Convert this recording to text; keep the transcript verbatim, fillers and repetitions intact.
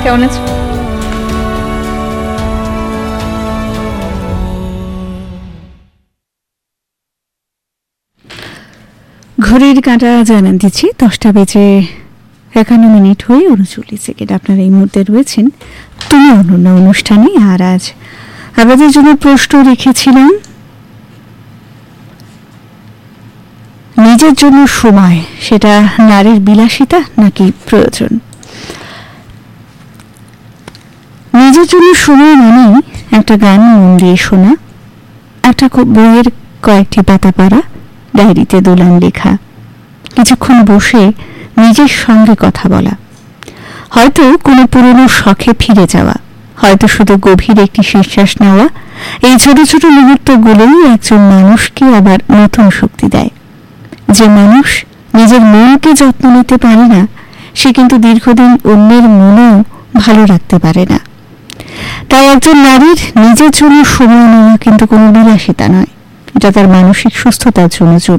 কেমন আছো? ঘড়ির কাঁটা জানান দিচ্ছি দশটা বেজে একান্ন মিনিট হয়ে উনচল্লিশ সেকেন্ড। আপনারা এই মুহূর্তে রয়েছেন তুমি অনন্য অনুষ্ঠানে। আর আজ আপনাদের জন্য প্রশ্ন রেখেছিলাম, নিজের জন্য সময় সেটা নারীর বিলাসিতা নাকি প্রয়োজন? নিজের জন্য সময় মানেই একটা গান মন দিয়ে শোনা, একটা বইয়ের কয়েকটি পাতা পড়া, ডায়েরিতে দোলান লেখা, কিছুক্ষণ বসে নিজের সঙ্গে কথা বলা, হয়তো কোনো পুরনো শখে ফিরে যাওয়া, হয়তো শুধু গভীর একটি নিঃশ্বাস নেওয়া। এই ছোট ছোট মুহূর্তগুলোই একজন মানুষকে আবার নতুন শক্তি দেয়। যে মানুষ নিজের মনকে যত্ন নিতে পারে না, সে কিন্তু দীর্ঘদিন অন্যের মনও ভালো রাখতে পারে না। তাই একজন নারীর নিজের জন্য সময় নেওয়া কিন্তু কোনো বিলাসিতা নয়, এটা তার মানসিক সুস্থতার জন্য জরুরি।